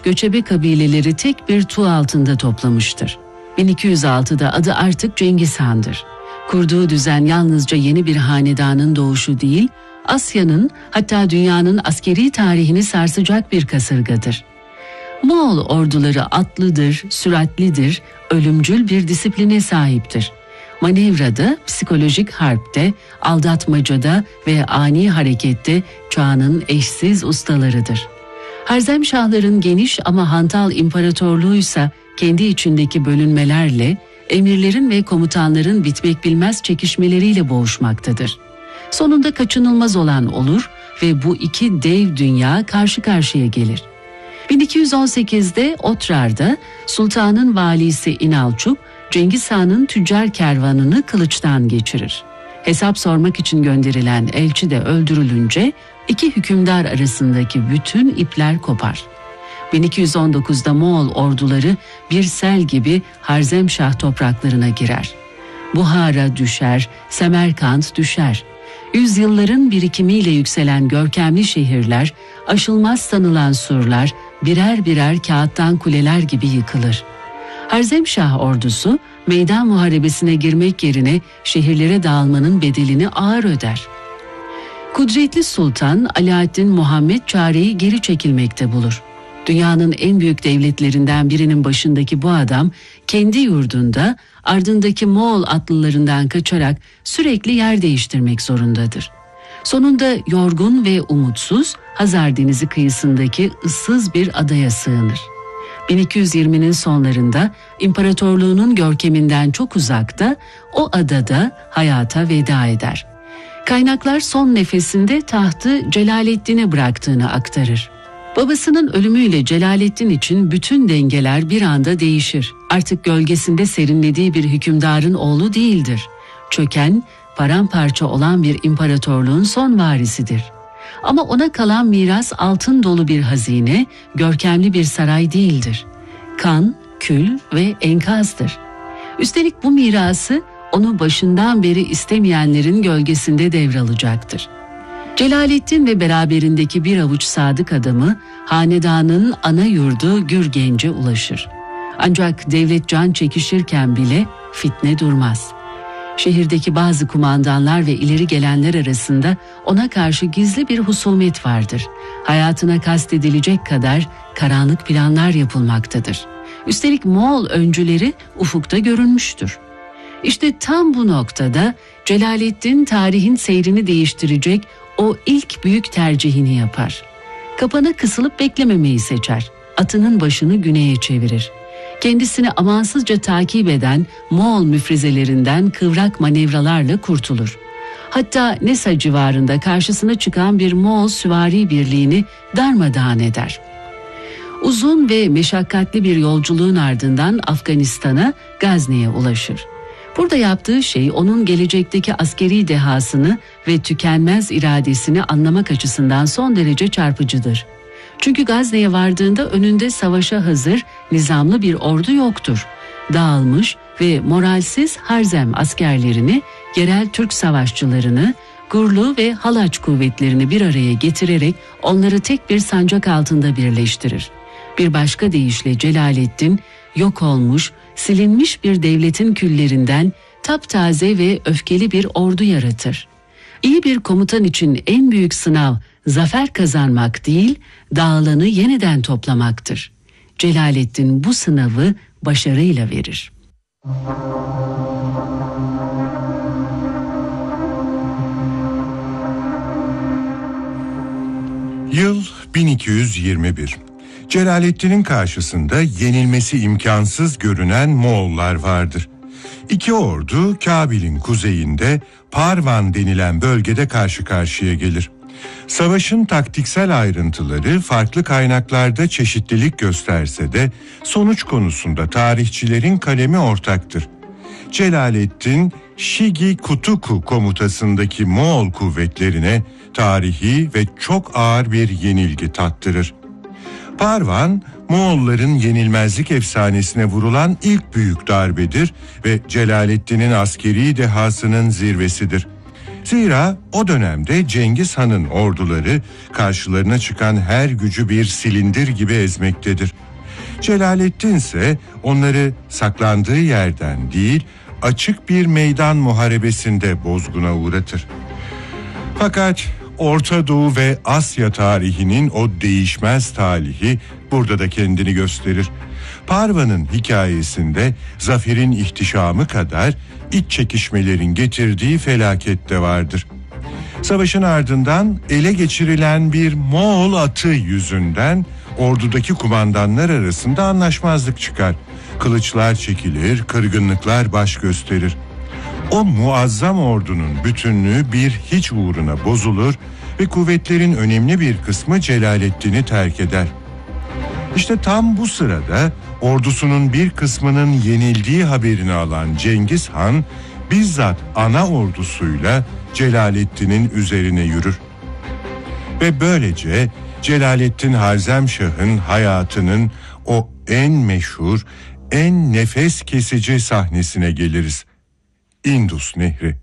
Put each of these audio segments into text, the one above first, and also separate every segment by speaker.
Speaker 1: göçebe kabileleri tek bir tuğ altında toplamıştır. 1206'da adı artık Cengiz Han'dır. Kurduğu düzen yalnızca yeni bir hanedanın doğuşu değil, Asya'nın hatta dünyanın askeri tarihini sarsacak bir kasırgadır. Moğol orduları atlıdır, süratlidir, ölümcül bir disipline sahiptir. Manevrada, psikolojik harpte, aldatmacada ve ani harekette çağının eşsiz ustalarıdır. Harzemşahların geniş ama hantal imparatorluğuysa kendi içindeki bölünmelerle, emirlerin ve komutanların bitmek bilmez çekişmeleriyle boğuşmaktadır. Sonunda kaçınılmaz olan olur ve bu iki dev dünya karşı karşıya gelir. 1218'de Otrar'da sultanın valisi İnalçuk, Cengiz Han'ın tüccar kervanını kılıçtan geçirir. Hesap sormak için gönderilen elçi de öldürülünce iki hükümdar arasındaki bütün ipler kopar. 1219'da Moğol orduları bir sel gibi Harzemşah topraklarına girer. Buhara düşer, Semerkant düşer. Yüzyılların birikimiyle yükselen görkemli şehirler, aşılmaz sanılan surlar birer birer kağıttan kuleler gibi yıkılır. Harzemşah ordusu meydan muharebesine girmek yerine şehirlere dağılmanın bedelini ağır öder. Kudretli Sultan Alaaddin Muhammed çareyi geri çekilmekte bulur. Dünyanın en büyük devletlerinden birinin başındaki bu adam kendi yurdunda ardındaki Moğol atlılarından kaçarak sürekli yer değiştirmek zorundadır. Sonunda yorgun ve umutsuz Hazar Denizi kıyısındaki ıssız bir adaya sığınır. 1220'nin sonlarında imparatorluğunun görkeminden çok uzakta o adada hayata veda eder. Kaynaklar son nefesinde tahtı Celaleddin'e bıraktığını aktarır. Babasının ölümüyle Celaleddin için bütün dengeler bir anda değişir. Artık gölgesinde serinlediği bir hükümdarın oğlu değildir. Çöken, paramparça olan bir imparatorluğun son varisidir. Ama ona kalan miras altın dolu bir hazine, görkemli bir saray değildir. Kan, kül ve enkazdır. Üstelik bu mirası onu başından beri istemeyenlerin gölgesinde devralacaktır. Celaleddin ve beraberindeki bir avuç sadık adamı hanedanın ana yurdu Gürgenç'e ulaşır. Ancak devlet can çekişirken bile fitne durmaz. Şehirdeki bazı kumandanlar ve ileri gelenler arasında ona karşı gizli bir husumet vardır. Hayatına kastedilecek kadar karanlık planlar yapılmaktadır. Üstelik Moğol öncüleri ufukta görünmüştür. İşte tam bu noktada Celaleddin tarihin seyrini değiştirecek o ilk büyük tercihini yapar. Kapana kısılıp beklememeyi seçer. Atının başını güneye çevirir. Kendisini amansızca takip eden Moğol müfrezelerinden kıvrak manevralarla kurtulur. Hatta Nesa civarında karşısına çıkan bir Moğol süvari birliğini darmadağın eder. Uzun ve meşakkatli bir yolculuğun ardından Afganistan'a, Gazne'ye ulaşır. Burada yaptığı şey onun gelecekteki askeri dehasını ve tükenmez iradesini anlamak açısından son derece çarpıcıdır. Çünkü Gazne'ye vardığında önünde savaşa hazır, nizamlı bir ordu yoktur. Dağılmış ve moralsiz Harzem askerlerini, yerel Türk savaşçılarını, Gurlu ve Halaç kuvvetlerini bir araya getirerek onları tek bir sancak altında birleştirir. Bir başka deyişle Celaleddin, yok olmuş, silinmiş bir devletin küllerinden taptaze ve öfkeli bir ordu yaratır. İyi bir komutan için en büyük sınav zafer kazanmak değil, dağılanı yeniden toplamaktır. Celaleddin bu sınavı başarıyla verir.
Speaker 2: Yıl 1221. Celaleddin'in karşısında yenilmesi imkansız görünen Moğollar vardır. İki ordu Kabil'in kuzeyinde Parvan denilen bölgede karşı karşıya gelir. Savaşın taktiksel ayrıntıları farklı kaynaklarda çeşitlilik gösterse de sonuç konusunda tarihçilerin kalemi ortaktır. Celaleddin, Şigi Kutuku komutasındaki Moğol kuvvetlerine tarihi ve çok ağır bir yenilgi tattırır. Parvan, Moğolların yenilmezlik efsanesine vurulan ilk büyük darbedir ve Celaleddin'in askeri dehasının zirvesidir. Zira o dönemde Cengiz Han'ın orduları karşılarına çıkan her gücü bir silindir gibi ezmektedir. Celalettin ise onları saklandığı yerden değil, açık bir meydan muharebesinde bozguna uğratır. Fakat Orta Doğu ve Asya tarihinin o değişmez talihi burada da kendini gösterir. Parva'nın hikayesinde zaferin ihtişamı kadar iç çekişmelerin getirdiği felaket de vardır. Savaşın ardından ele geçirilen bir Moğol atı yüzünden ordudaki kumandanlar arasında anlaşmazlık çıkar. Kılıçlar çekilir, kırgınlıklar baş gösterir. O muazzam ordunun bütünlüğü bir hiç uğruna bozulur ve kuvvetlerin önemli bir kısmı Celalettin'i terk eder. İşte tam bu sırada ordusunun bir kısmının yenildiği haberini alan Cengiz Han bizzat ana ordusuyla Celalettin'in üzerine yürür. Ve böylece Celalettin Harzemşah'ın hayatının o en meşhur, en nefes kesici sahnesine geliriz. Indus Nehri.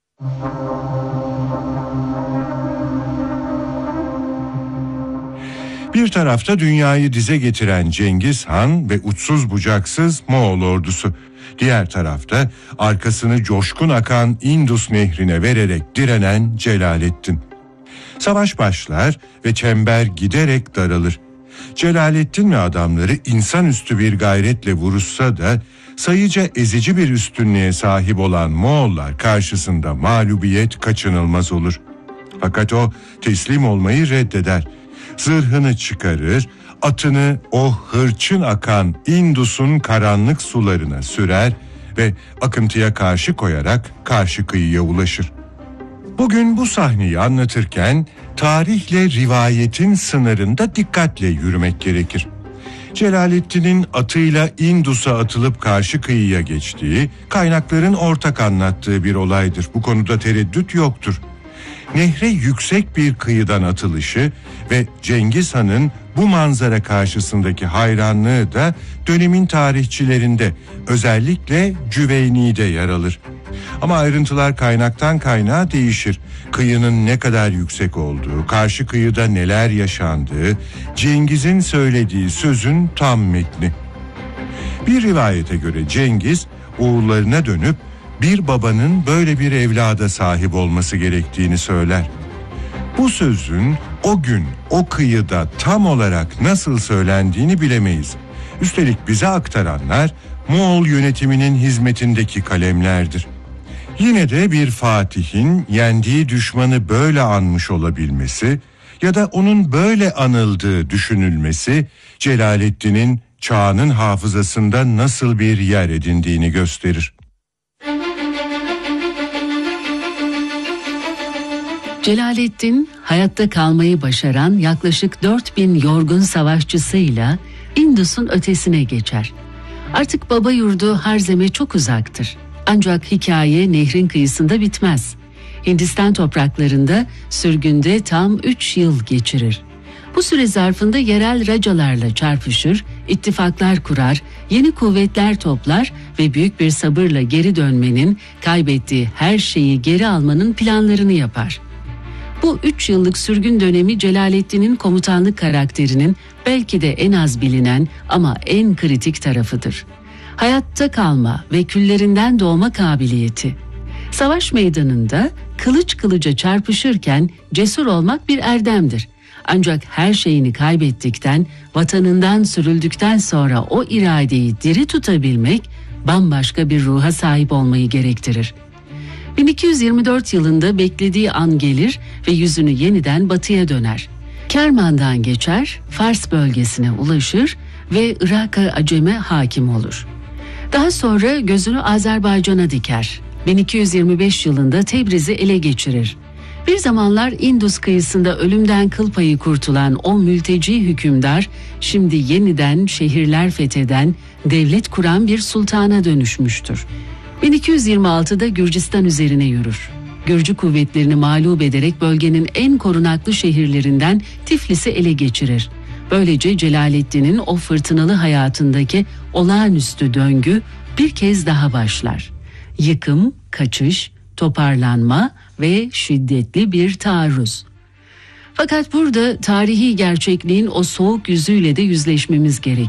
Speaker 2: Bir tarafta dünyayı dize getiren Cengiz Han ve uçsuz bucaksız Moğol ordusu. Diğer tarafta arkasını coşkun akan Indus Nehri'ne vererek direnen Celalettin. Savaş başlar ve çember giderek daralır. Celalettin ve adamları insanüstü bir gayretle vuruşsa da sayıca ezici bir üstünlüğe sahip olan Moğollar karşısında mağlubiyet kaçınılmaz olur. Fakat o teslim olmayı reddeder. Zırhını çıkarır, atını o hırçın akan Indus'un karanlık sularına sürer ve akıntıya karşı koyarak karşı kıyıya ulaşır. Bugün bu sahneyi anlatırken tarihle rivayetin sınırında dikkatle yürümek gerekir. Celalettin'in atıyla Indus'a atılıp karşı kıyıya geçtiği, kaynakların ortak anlattığı bir olaydır. Bu konuda tereddüt yoktur. Nehre yüksek bir kıyıdan atılışı ve Cengiz Han'ın bu manzara karşısındaki hayranlığı da dönemin tarihçilerinde, özellikle Cüveyni'de yer alır. Ama ayrıntılar kaynaktan kaynağa değişir. Kıyının ne kadar yüksek olduğu, karşı kıyıda neler yaşandığı, Cengiz'in söylediği sözün tam metni. Bir rivayete göre Cengiz oğullarına dönüp bir babanın böyle bir evlada sahip olması gerektiğini söyler. Bu sözün o gün o kıyıda tam olarak nasıl söylendiğini bilemeyiz. Üstelik bize aktaranlar Moğol yönetiminin hizmetindeki kalemlerdir. Yine de bir fatihin yendiği düşmanı böyle anmış olabilmesi ya da onun böyle anıldığı düşünülmesi Celalettin'in çağının hafızasında nasıl bir yer edindiğini gösterir.
Speaker 1: Celalettin hayatta kalmayı başaran yaklaşık 4000 yorgun savaşçısıyla Indus'un ötesine geçer. Artık baba yurdu Harzem'e çok uzaktır. Ancak hikaye nehrin kıyısında bitmez. Hindistan topraklarında sürgünde tam 3 yıl geçirir. Bu süre zarfında yerel racalarla çarpışır, ittifaklar kurar, yeni kuvvetler toplar ve büyük bir sabırla geri dönmenin, kaybettiği her şeyi geri almanın planlarını yapar. Bu 3 yıllık sürgün dönemi Celalettin'in komutanlık karakterinin belki de en az bilinen ama en kritik tarafıdır. Hayatta kalma ve küllerinden doğma kabiliyeti. Savaş meydanında kılıç kılıca çarpışırken cesur olmak bir erdemdir. Ancak her şeyini kaybettikten, vatanından sürüldükten sonra o iradeyi diri tutabilmek bambaşka bir ruha sahip olmayı gerektirir. 1224 yılında beklediği an gelir ve yüzünü yeniden batıya döner. Kerman'dan geçer, Fars bölgesine ulaşır ve Irak'a aceme hakim olur. Daha sonra gözünü Azerbaycan'a diker. 1225 yılında Tebriz'i ele geçirir. Bir zamanlar Indus kıyısında ölümden kıl payı kurtulan o mülteci hükümdar, şimdi yeniden şehirler fetheden, devlet kuran bir sultana dönüşmüştür. 1226'da Gürcistan üzerine yürür. Gürcü kuvvetlerini mağlup ederek bölgenin en korunaklı şehirlerinden Tiflis'i ele geçirir. Böylece Celalettin'in o fırtınalı hayatındaki olağanüstü döngü bir kez daha başlar. Yıkım, kaçış, toparlanma ve şiddetli bir taarruz. Fakat burada tarihi gerçekliğin o soğuk yüzüyle de yüzleşmemiz gerekiyor.